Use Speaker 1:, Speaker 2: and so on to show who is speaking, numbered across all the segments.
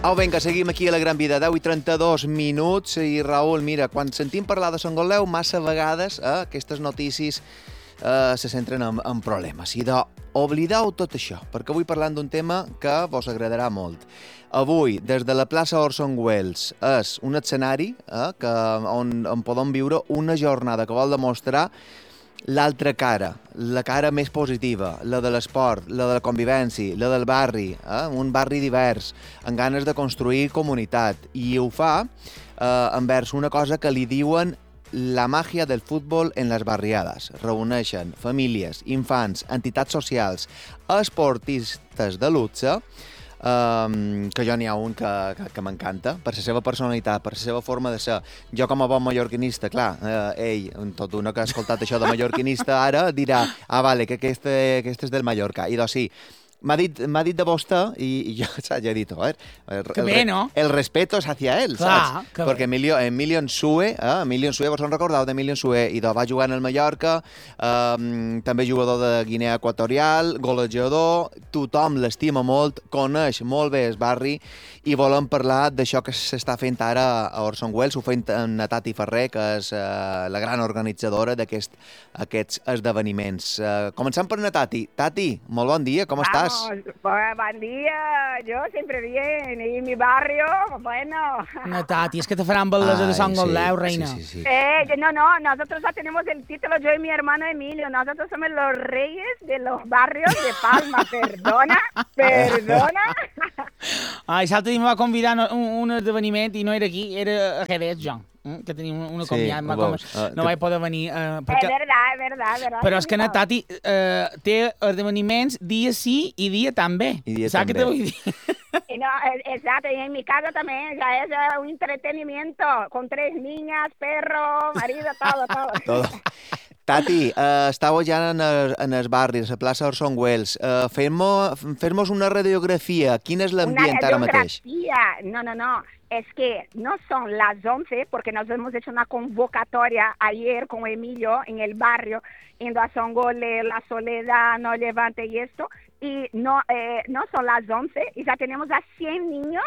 Speaker 1: Au, vinga, seguim aquí a la Gran Vida, 10:32 i Raül, mira, quan sentim parlar de Sant Goleu, massa vegades aquestes notícies se centren en problemes. I d'oblideu tot això, perquè avui parlant d'un tema que vos agradarà molt. Avui, des de la plaça Orson Welles, és un escenari on podem viure una jornada que vol demostrar l'altra cara, la cara més positiva, la de l'esport, la de la convivència, la del barri, un barri divers, amb ganes de construir comunitat. I ho fa envers una cosa que li diuen la màgia del futbol en les barriades. Reuneixen famílies, infants, entitats socials, esportistes de luxe, que jo n'hi ha un que m'encanta, per la seva personalitat, per la seva forma de ser. Jo com a bon mallorquinista, clar, ell, tot una que ha escoltat això de mallorquinista ara, dirà, vale, que este és del Mallorca. I doncs sí, m'ha dit de vostè i jo ja he dit,
Speaker 2: que bé, no?
Speaker 1: El respeto és hacia él,
Speaker 2: clar,
Speaker 1: saps? Perquè Emilio Nsue, vos en recordeu d'Emilio Nsue? I va jugar en el Mallorca, també jugador de Guinea Equatorial, golejador, tothom l'estima molt, coneix molt bé el barri i volem parlar d'això que s'està fent ara a Orson Welles. Ho fent amb Tati Ferrer, que és la gran organitzadora d'aquests esdeveniments. Començant per Tati. Tati, molt bon dia, com estàs?
Speaker 3: Buen día, yo siempre bien, y mi barrio, bueno.
Speaker 2: No, Tati, es que te farán baldosas de Sant Goleu, reina.
Speaker 3: Sí. No, nosotros ya tenemos el título, yo y mi hermano Emilio, nosotros somos los reyes de los barrios de Palma, perdona.
Speaker 2: Ai, l'altre dia me va convidar a un esdeveniment i no era aquí, era a Jerez, jo, que tenia una comiat, no vaig poder venir.
Speaker 3: Perquè... És verdad.
Speaker 2: Però és que la Tati té esdeveniments dia sí i dia també. ¿Sabes qué te voy a decir?
Speaker 3: No, exacto, y en mi casa también, ya es un entretenimiento, con 3 niñas, perro, marido, todo.
Speaker 1: Tati, estàveu ja en el barri, a la plaça Orson Welles. Fem-nos una radiografía. Quin és l'ambient ara mateix?
Speaker 3: No. Es que no son las 11, porque nos hemos hecho una convocatoria ayer con Emilio en el barrio, yendo a Son Goleu, La Soledad, No Levante y esto, y no son las 11, y ya tenemos a 100 niños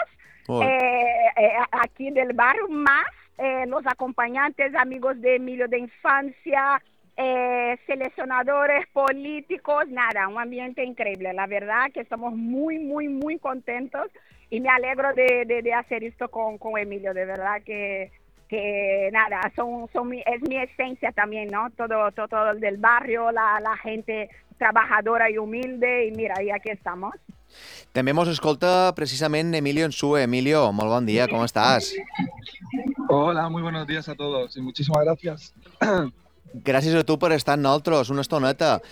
Speaker 3: aquí del barrio, más los acompañantes, amigos de Emilio de infancia, seleccionadores políticos, nada, un ambiente increíble. La verdad que estamos muy, muy, muy contentos y me alegro de hacer esto con Emilio, de verdad que nada, es mi esencia también, ¿no? Todo del barrio, la gente trabajadora y humilde, y mira, y aquí estamos.
Speaker 1: També mos escolta precisament Emilio Nsue. Emilio, molt bon dia, ¿cómo estás?
Speaker 4: Hola, muy buenos días a todos y muchísimas gracias.
Speaker 1: Gràcies a tu per estar amb nosaltres, una estoneta.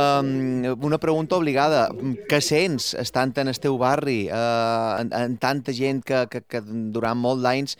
Speaker 1: Una pregunta obligada. Què sents estant en el teu barri, amb tanta gent que durant molts d'anys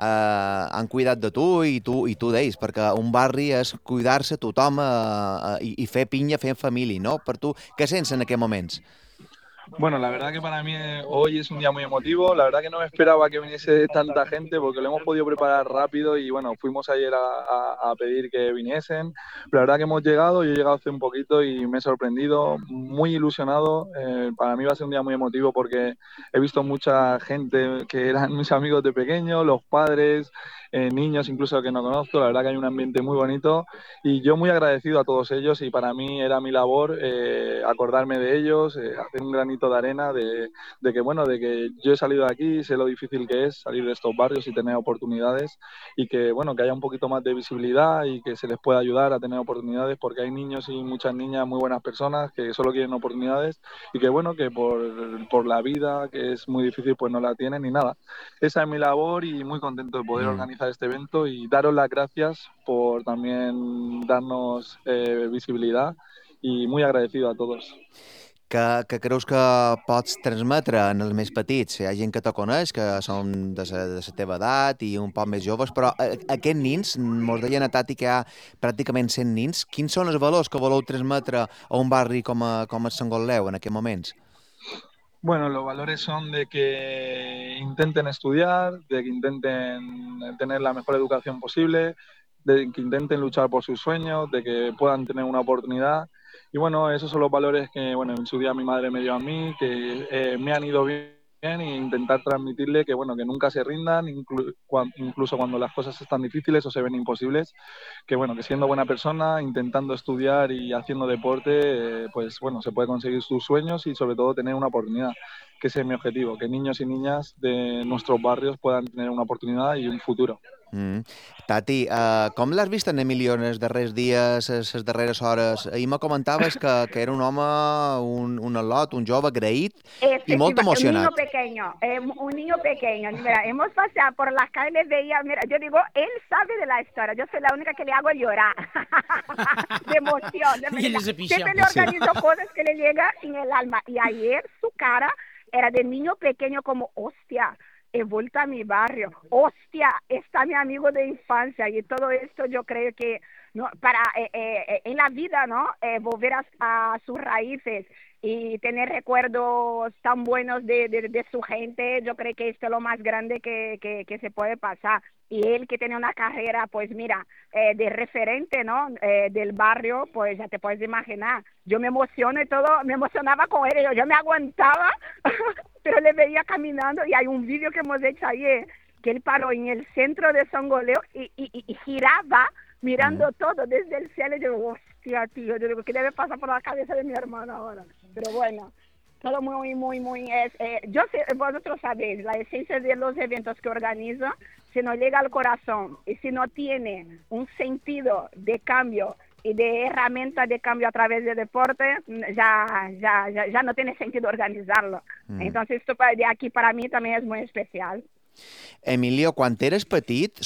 Speaker 1: han cuidat de tu i tu d'ells? Perquè un barri és cuidar-se tothom i fer pinya, fer família, no? Per tu, què sents en aquests moments?
Speaker 4: Bueno, la verdad que para mí hoy es un día muy emotivo. La verdad que no me esperaba que viniese tanta gente porque lo hemos podido preparar rápido y bueno, fuimos ayer a pedir que viniesen. Pero la verdad que hemos llegado, yo he llegado hace un poquito y me he sorprendido, muy ilusionado. Para mí va a ser un día muy emotivo porque he visto mucha gente que eran mis amigos de pequeño, los padres, niños incluso que no conozco. La verdad que hay un ambiente muy bonito y yo muy agradecido a todos ellos y para mí era mi labor acordarme de ellos, hacer un granito de arena de que yo he salido de aquí, sé lo difícil que es salir de estos barrios y tener oportunidades y que que haya un poquito más de visibilidad y que se les pueda ayudar a tener oportunidades porque hay niños y muchas niñas muy buenas personas que solo quieren oportunidades y que que por la vida que es muy difícil pues no la tienen ni nada. Esa es mi labor y muy contento de poder organizar este evento y daros las gracias por también darnos visibilidad y muy agradecido a todos.
Speaker 1: Que creus que pots transmetre en els més petits? Hi ha gent que te coneix, que són de la teva edat i un poc més joves, però aquests nins, mos deien a Tati que hi ha pràcticament 100 nins, quins són els valors que voleu transmetre a un barri com el Sant Goleu en aquests moments?
Speaker 4: Bueno, los valores son de que intenten estudiar, de que intenten tener la mejor educación posible, de que intenten luchar por sus sueños, de que puedan tener una oportunidad. Y bueno, esos son los valores que en su día mi madre me dio a mí, que me han ido bien e intentar transmitirle que, bueno, que nunca se rindan, incluso cuando las cosas están difíciles o se ven imposibles, que, bueno, que siendo buena persona, intentando estudiar y haciendo deporte, pues, bueno, se puede conseguir sus sueños y, sobre todo, tener una oportunidad, que ese es mi objetivo, que niños y niñas de nuestros barrios puedan tener una oportunidad y un futuro.
Speaker 1: Tati, com l'has vist en Emilio en els darrers dies, les darreres hores? Ahir me comentaves que era un home, un al·lot, un jove agraït i molt emocionat.
Speaker 3: Un niño pequeño. Mira, hemos pasado por las calles, veía, mira, yo digo, él sabe de la historia, yo soy la única que le hago llorar de emoción. Siempre le organizo cosas que le llegan en el alma. Y ayer su cara era de niño pequeño como, hostia, he vuelto a mi barrio, hostia, está mi amigo de infancia, y todo esto yo creo que no, para en la vida, ¿no? Volver a sus raíces y tener recuerdos tan buenos de su gente, yo creo que esto es lo más grande que se puede pasar. Y él que tiene una carrera, pues mira, de referente, ¿no? Del barrio, pues ya te puedes imaginar. Yo me emociono y todo, me emocionaba con él, yo me aguantaba, pero le veía caminando, y hay un vídeo que hemos hecho ayer, que él paró en el centro de Songoleo y giraba mirando todo desde el cielo, y yo digo, hostia, tío, yo digo, ¿qué debe pasar por la cabeza de mi hermano ahora? Pero bueno, todo muy, yo sé, vosotros sabéis, la esencia de los eventos que organizo, si no llega al corazón y si no tiene un sentido de cambio y de herramienta de cambio a través del deporte, ya no tiene sentido organizarlo. Entonces esto de aquí para mí también es muy especial.
Speaker 1: Emilio, quan eres petit,